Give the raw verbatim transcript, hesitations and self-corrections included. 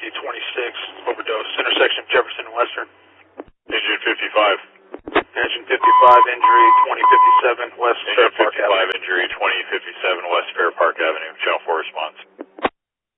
Emergency twenty-six, overdose, intersection Jefferson and Western. Engine fifty-five. Engine fifty-five, injury twenty fifty-seven, West Fair Engine Park fifty-five, Avenue. injury twenty fifty-seven, West